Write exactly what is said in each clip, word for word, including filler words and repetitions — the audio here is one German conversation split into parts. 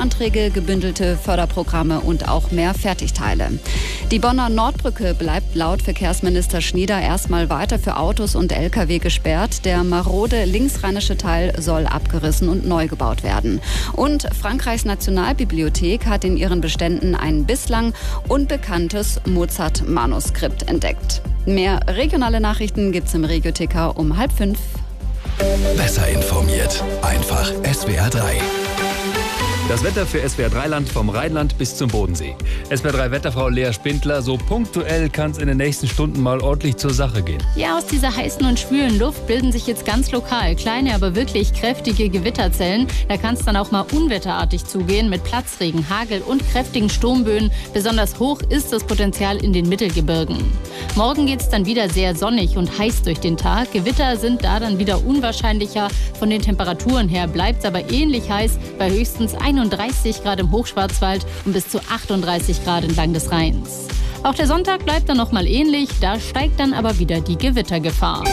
Bauanträge, gebündelte Förderprogramme und auch mehr Fertigteile. Die Bonner Nordbrücke bleibt laut Verkehrsminister Schnieder erstmal weiter für Autos und L K W gesperrt. Der marode linksrheinische Teil soll abgerissen und neu gebaut werden. Und Frankreichs Nationalbibliothek hat in ihren Beständen ein bislang unbekanntes Mozart-Manuskript entdeckt. Mehr regionale Nachrichten gibt's im Regio-Ticker um halb fünf. Besser informiert. Einfach S W R drei. Das Wetter für S W R drei Land vom Rheinland bis zum Bodensee. S W R drei Wetterfrau Lea Spindler, so punktuell kann es in den nächsten Stunden mal ordentlich zur Sache gehen. Ja, aus dieser heißen und schwülen Luft bilden sich jetzt ganz lokal kleine, aber wirklich kräftige Gewitterzellen. Da kann es dann auch mal unwetterartig zugehen mit Platzregen, Hagel und kräftigen Sturmböen. Besonders hoch ist das Potenzial in den Mittelgebirgen. Morgen geht es dann wieder sehr sonnig und heiß durch den Tag. Gewitter sind da dann wieder unwahrscheinlicher. Von den Temperaturen her bleibt es aber ähnlich heiß bei höchstens einunddreißig Grad im Hochschwarzwald und bis zu achtunddreißig Grad entlang des Rheins. Auch der Sonntag bleibt dann noch mal ähnlich, da steigt dann aber wieder die Gewittergefahr.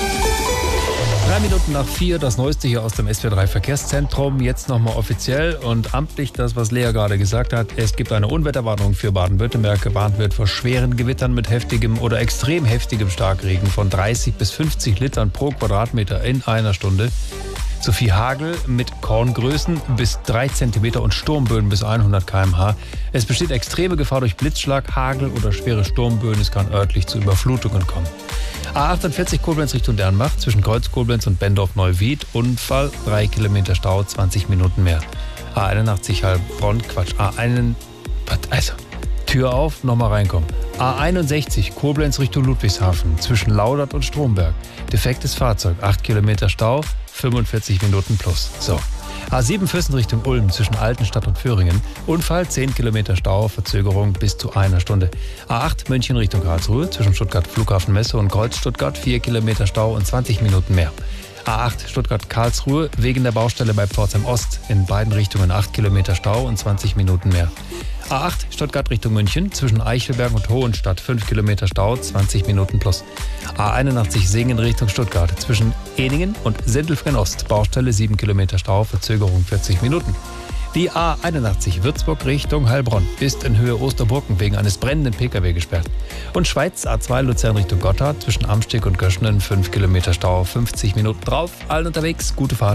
Drei Minuten nach vier, das Neueste hier aus dem S W R drei Verkehrszentrum. Jetzt nochmal offiziell und amtlich das, was Lea gerade gesagt hat. Es gibt eine Unwetterwarnung für Baden-Württemberg. Gewarnt wird vor schweren Gewittern mit heftigem oder extrem heftigem Starkregen von dreißig bis fünfzig Litern pro Quadratmeter in einer Stunde. Sowie Hagel mit Korngrößen bis drei Zentimeter und Sturmböen bis hundert Kilometer pro Stunde. Es besteht extreme Gefahr durch Blitzschlag, Hagel oder schwere Sturmböen. Es kann örtlich zu Überflutungen kommen. A achtundvierzig Koblenz Richtung Dernbach zwischen Kreuz Koblenz und Bendorf-Neuwied. Unfall, drei Kilometer Stau, zwanzig Minuten mehr. A einundachtzig Heilbronn, Quatsch, A eins, also Tür auf, nochmal reinkommen. A einundsechzig Koblenz Richtung Ludwigshafen zwischen Laudert und Stromberg. Defektes Fahrzeug, acht Kilometer Stau, fünfundvierzig Minuten plus. So. A sieben Füssen Richtung Ulm zwischen Altenstadt und Föhringen. Unfall, zehn Kilometer Stau, Verzögerung bis zu einer Stunde. A acht München Richtung Karlsruhe zwischen Stuttgart Flughafen Messe und Kreuz Stuttgart, vier Kilometer Stau und zwanzig Minuten mehr. A acht Stuttgart-Karlsruhe wegen der Baustelle bei Pforzheim Ost in beiden Richtungen acht Kilometer Stau und zwanzig Minuten mehr. A acht Stuttgart Richtung München zwischen Eichelberg und Hohenstadt fünf Kilometer Stau, zwanzig Minuten plus. A einundachtzig Singen Richtung Stuttgart zwischen Eningen und Sindelfingen Ost Baustelle sieben Kilometer Stau, Verzögerung vierzig Minuten. Die A einundachtzig Würzburg Richtung Heilbronn ist in Höhe Osterburken wegen eines brennenden Pkw gesperrt. Und Schweiz A zwei Luzern Richtung Gotthard zwischen Amsteg und Göschenen fünf Kilometer Stau, fünfzig Minuten drauf. Allen unterwegs, gute Fahrt.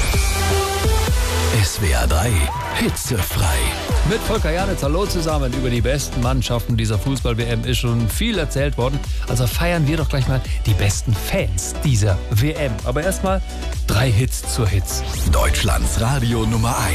S W R drei hitzefrei. Mit Volker Janitz, hallo zusammen. Über die besten Mannschaften dieser Fußball-W M ist schon viel erzählt worden. Also feiern wir doch gleich mal die besten Fans dieser W M. Aber erstmal drei Hits zur Hits. Deutschlands Radio Nummer eins.